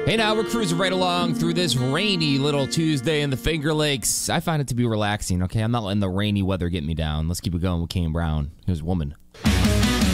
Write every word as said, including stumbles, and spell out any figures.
Hey, now we're cruising right along through this rainy little Tuesday in the Finger Lakes. I find it to be relaxing, okay? I'm not letting the rainy weather get me down. Let's keep it going with Kane Brown. Here's Woman.